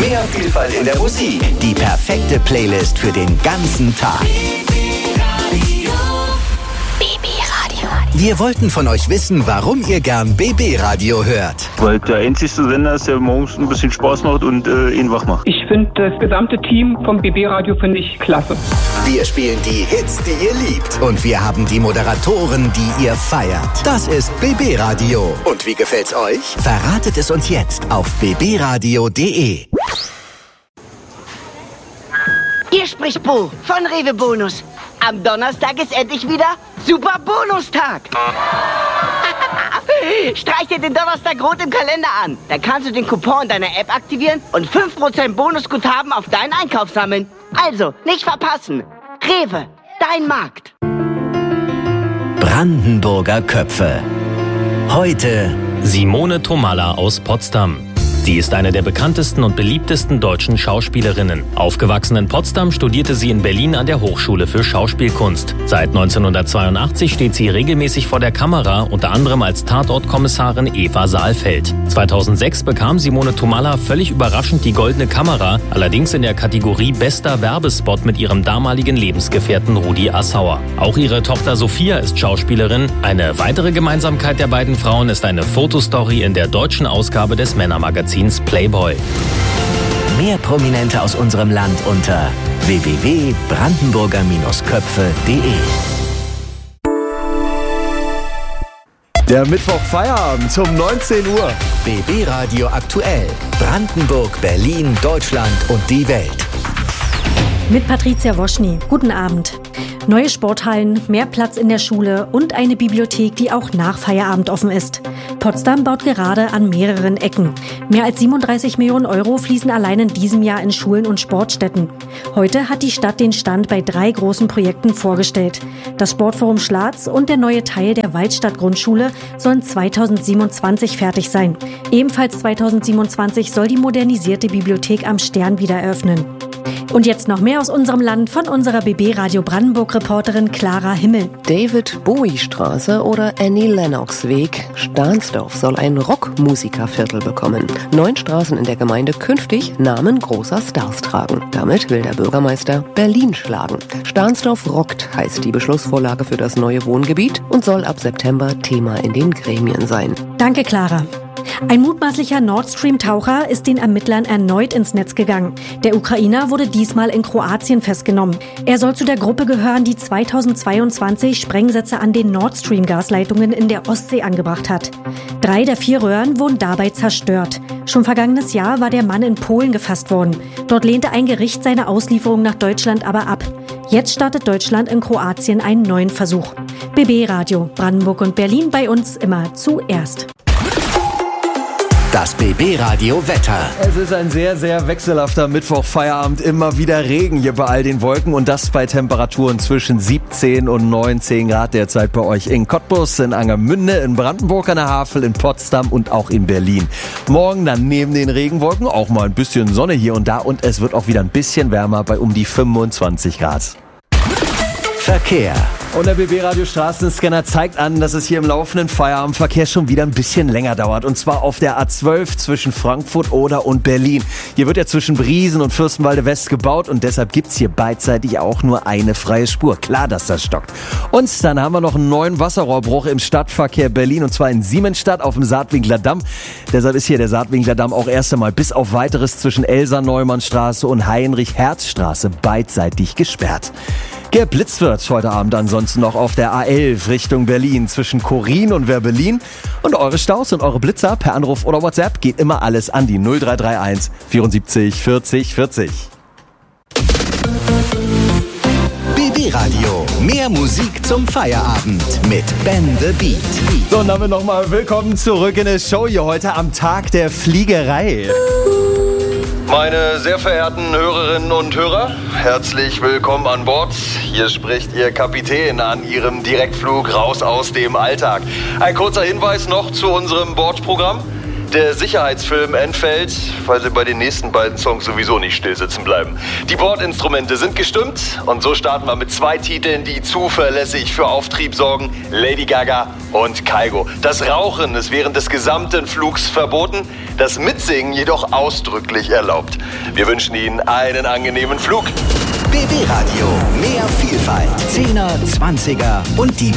Mehr Vielfalt in der Musik. Die perfekte Playlist für den ganzen Tag. Wir wollten von euch wissen, warum ihr gern BB Radio hört. Weil der einzige Sender ist, der morgens ein bisschen Spaß macht und ihn wach macht. Ich finde das gesamte Team vom BB Radio finde ich klasse. Wir spielen die Hits, die ihr liebt. Und wir haben die Moderatoren, die ihr feiert. Das ist BB Radio. Und wie gefällt's euch? Verratet es uns jetzt auf bbradio.de. Hier spricht Bo von Rewe Bonus. Am Donnerstag ist endlich wieder Super Bonustag. Streich dir den Donnerstag rot im Kalender an. Da kannst du den Coupon in deiner App aktivieren und 5% Bonusguthaben auf deinen Einkauf sammeln. Also, nicht verpassen. Rewe, dein Markt. Brandenburger Köpfe. Heute Simone Thomalla aus Potsdam. Sie ist eine der bekanntesten und beliebtesten deutschen Schauspielerinnen. Aufgewachsen in Potsdam studierte sie in Berlin an der Hochschule für Schauspielkunst. Seit 1982 steht sie regelmäßig vor der Kamera, unter anderem als Tatortkommissarin Eva Saalfeld. 2006 bekam Simone Thomalla völlig überraschend die Goldene Kamera, allerdings in der Kategorie Bester Werbespot mit ihrem damaligen Lebensgefährten Rudi Assauer. Auch ihre Tochter Sophia ist Schauspielerin. Eine weitere Gemeinsamkeit der beiden Frauen ist eine Fotostory in der deutschen Ausgabe des Männermagazins Playboy. mehr Prominente aus unserem Land unter www.brandenburger-köpfe.de. Der Mittwoch-Feierabend um 19 Uhr. BB Radio aktuell. Brandenburg, Berlin, Deutschland und die Welt. Mit Patricia Woschny. Guten Abend. Neue Sporthallen, mehr Platz in der Schule und eine Bibliothek, die auch nach Feierabend offen ist. Potsdam baut gerade an mehreren Ecken. Mehr als 37 Millionen Euro fließen allein in diesem Jahr in Schulen und Sportstätten. Heute hat die Stadt den Stand bei 3 großen Projekten vorgestellt. Das Sportforum Schlatz und der neue Teil der Waldstadt-Grundschule sollen 2027 fertig sein. Ebenfalls 2027 soll die modernisierte Bibliothek am Stern wieder eröffnen. Und jetzt noch mehr aus unserem Land von unserer BB Radio Brandenburg-Reporterin Clara Himmel. David-Bowie-Straße oder Annie-Lennox-Weg. Stahnsdorf soll ein Rockmusikerviertel bekommen. 9 Straßen in der Gemeinde künftig Namen großer Stars tragen. Damit will der Bürgermeister Berlin schlagen. Stahnsdorf rockt heißt die Beschlussvorlage für das neue Wohngebiet und soll ab September Thema in den Gremien sein. Danke, Clara. Ein mutmaßlicher Nord Stream-Taucher ist den Ermittlern erneut ins Netz gegangen. Der Ukrainer wurde diesmal in Kroatien festgenommen. Er soll zu der Gruppe gehören, die 2022 Sprengsätze an den Nord Stream-Gasleitungen in der Ostsee angebracht hat. 3 der 4 Röhren wurden dabei zerstört. Schon vergangenes Jahr war der Mann in Polen gefasst worden. Dort lehnte ein Gericht seine Auslieferung nach Deutschland aber ab. Jetzt startet Deutschland in Kroatien einen neuen Versuch. BB Radio, Brandenburg und Berlin, bei uns immer zuerst. Das BB-Radio Wetter. Es ist ein sehr, sehr wechselhafter Mittwoch-Feierabend. Immer wieder Regen hier bei all den Wolken und das bei Temperaturen zwischen 17 und 19 Grad derzeit bei euch in Cottbus, in Angermünde, in Brandenburg an der Havel, in Potsdam und auch in Berlin. Morgen dann neben den Regenwolken auch mal ein bisschen Sonne hier und da und es wird auch wieder ein bisschen wärmer bei um die 25 Grad. Verkehr. Und der BB-Radio Straßenscanner zeigt an, dass es hier im laufenden Feierabendverkehr schon wieder ein bisschen länger dauert. Und zwar auf der A12 zwischen Frankfurt Oder und Berlin. Hier wird ja zwischen Briesen und Fürstenwalde West gebaut und deshalb gibt's hier beidseitig auch nur eine freie Spur. Klar, dass das stockt. Und dann haben wir noch einen neuen Wasserrohrbruch im Stadtverkehr Berlin und zwar in Siemensstadt auf dem Saatwinkler Damm. Deshalb ist hier der Saatwinkler Damm auch erst einmal bis auf Weiteres zwischen Elsa-Neumann-Straße und Heinrich-Herz-Straße beidseitig gesperrt. Geblitzt wird heute Abend ansonsten noch auf der A11 Richtung Berlin zwischen Korin und Werbelin. Und eure Staus und eure Blitzer per Anruf oder WhatsApp geht immer alles an die 0331 74 40 40. BB Radio. Mehr Musik zum Feierabend mit Ben the Beat. So, und damit nochmal willkommen zurück in der Show hier heute am Tag der Fliegerei. Meine sehr verehrten Hörerinnen und Hörer, herzlich willkommen an Bord. Hier spricht Ihr Kapitän an Ihrem Direktflug raus aus dem Alltag. Ein kurzer Hinweis noch zu unserem Bordprogramm. der Sicherheitsfilm entfällt, weil sie bei den nächsten beiden Songs sowieso nicht still sitzen bleiben. Die Bordinstrumente sind gestimmt und so starten wir mit 2 Titeln, die zuverlässig für Auftrieb sorgen: Lady Gaga und Kygo. Das Rauchen ist während des gesamten Flugs verboten, das Mitsingen jedoch ausdrücklich erlaubt. Wir wünschen Ihnen einen angenehmen Flug. BB Radio, mehr Vielfalt, 10er, 20er und die